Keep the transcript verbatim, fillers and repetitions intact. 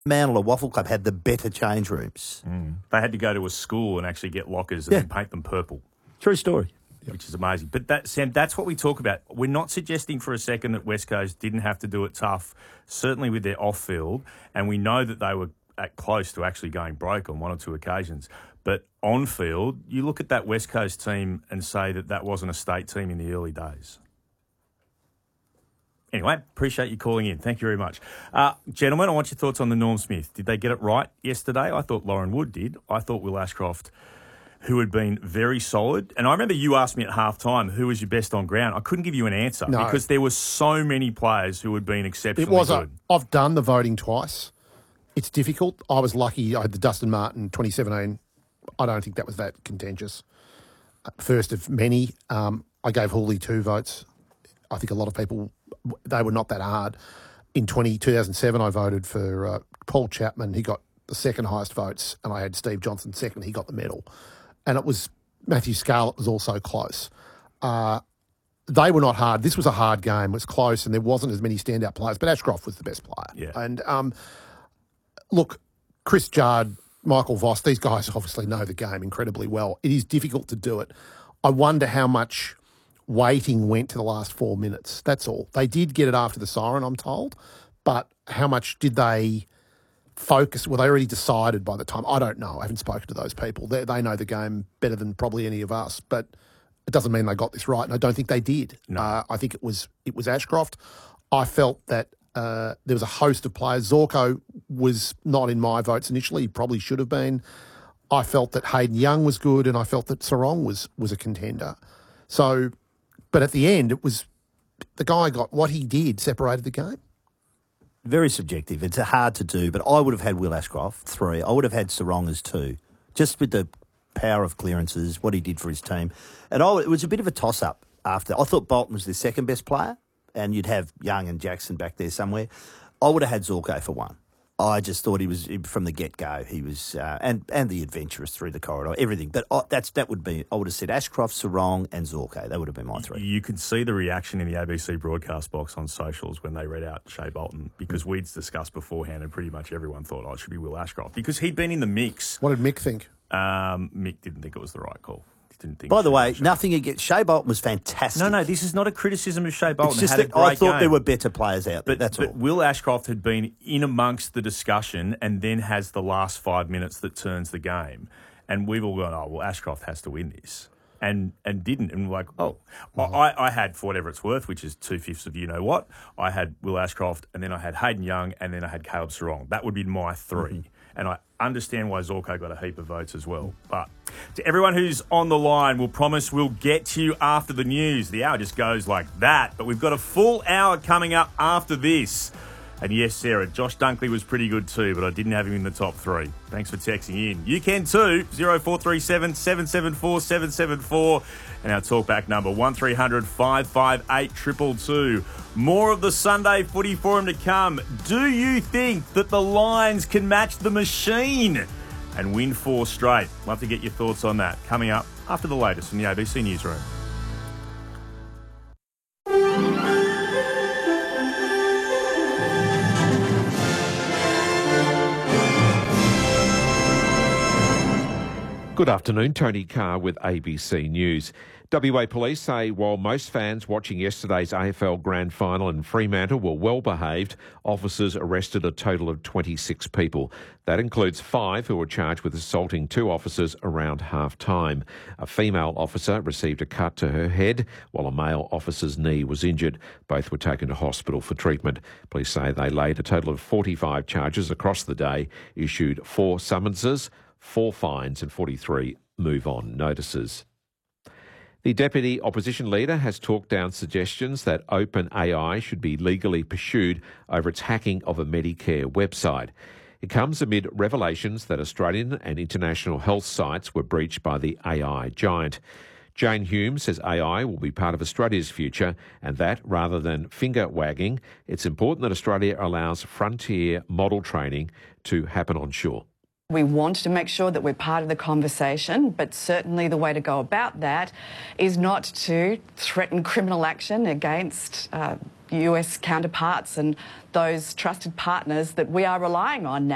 Fremantle or Waffle Club had the better change rooms. Mm. They had to go to a school and actually get lockers and Yeah. then paint them purple. True story. Which is amazing. But that, Sam, that's what we talk about. We're not suggesting for a second that West Coast didn't have to do it tough, certainly with their off-field, and we know that they were at close to actually going broke on one or two occasions. But on-field, you look at that West Coast team and say that that wasn't a state team in the early days. Anyway, appreciate you calling in. Thank you very much. Uh, gentlemen, I want your thoughts on the Norm Smith. Did they get it right yesterday? I thought Lauren Wood did. I thought Will Ashcroft, who had been very solid. And I remember you asked me at half-time, who was your best on ground? I couldn't give you an answer No. because there were so many players who had been exceptionally It was good. a, I've done the voting twice. It's difficult. I was lucky I had the Dustin Martin twenty seventeen. I don't think that was that contentious. First of many. Um, I gave Hooley two votes. I think a lot of people, they were not that hard. In twenty, two thousand seven, I voted for uh, Paul Chapman. He got the second highest votes, and I had Steve Johnson second. He got the medal. And it was Matthew Scarlett was also close. Uh, they were not hard. This was a hard game. It was close, and there wasn't as many standout players. But Ashcroft was the best player. Yeah. And um, look, Chris Judd, Michael Voss, these guys obviously know the game incredibly well. It is difficult to do it. I wonder how much waiting went to the last four minutes. That's all. They did get it after the siren, I'm told, but how much did they focus? Were they already decided by the time? I don't know. I haven't spoken to those people. They, they know the game better than probably any of us, but it doesn't mean they got this right, and I don't think they did. No. Uh, I think it was it was Ashcroft. I felt that uh, there was a host of players. Zorko was not in my votes initially. He probably should have been. I felt that Hayden Young was good, and I felt that Sarong was was a contender. So, but at the end, it was the guy got what he did separated the game. Very subjective. It's hard to do, but I would have had Will Ashcroft, three. I would have had Sarong as two, just with the power of clearances, what he did for his team. And I, it was a bit of a toss-up after. I thought Bolton was the second best player, and you'd have Young and Jackson back there somewhere. I would have had Zorko for one. I just thought he was, from the get-go, he was, uh, and and the adventurous through the corridor, everything. But I, that's that would be, I would have said Ashcroft, Sarong and Zorko. That would have been my three. You could see the reaction in the A B C broadcast box on socials when they read out Shea Bolton, because we'd discussed beforehand and pretty much everyone thought, oh, it should be Will Ashcroft, because he'd been in the mix. What did Mick think? Um, Mick didn't think it was the right call. Didn't think By the Shea way, Bolton- nothing against Shea Bolton was fantastic. No, no, this is not a criticism of Shea Bolton. It's just had a that great I thought game. there were better players out there, But, that's but all. Will Ashcroft had been in amongst the discussion and then has the last five minutes that turns the game. And we've all gone, oh, well, Ashcroft has to win this. And and didn't. And we're like, oh, Mm-hmm. I, I had, for whatever it's worth, which is two-fifths of you-know-what, I had Will Ashcroft, and then I had Hayden Young, and then I had Caleb Sarong. That would be my three. Mm-hmm. And I understand why Zorko got a heap of votes as well. But to everyone who's on the line, we'll promise we'll get to you after the news. The hour just goes like that. But we've got a full hour coming up after this. And yes, Sarah, Josh Dunkley was pretty good too, but I didn't have him in the top three. Thanks for texting in. You can too, oh four three seven, seven seven four, seven seven four. And our talkback number, one three hundred, five five eight, two two two. More of the Sunday Footy Forum to come. Do you think that the Lions can match the machine and win four straight? Love to get your thoughts on that. Coming up after the latest from the A B C Newsroom. Good afternoon, Tony Carr with A B C News. W A Police say while most fans watching yesterday's A F L Grand Final in Fremantle were well behaved, officers arrested a total of twenty-six people. That includes five who were charged with assaulting two officers around half-time. A female officer received a cut to her head, while a male officer's knee was injured. Both were taken to hospital for treatment. Police say they laid a total of forty-five charges across the day, issued four summonses, four fines and forty-three move-on notices. The Deputy Opposition Leader has talked down suggestions that OpenAI should be legally pursued over its hacking of a Medicare website. It comes amid revelations that Australian and international health sites were breached by the A I giant. Jane Hume says A I will be part of Australia's future and that, rather than finger-wagging, it's important that Australia allows frontier model training to happen on shore. We want to make sure that we're part of the conversation, but certainly the way to go about that is not to threaten criminal action against uh, U S counterparts and those trusted partners that we are relying on now.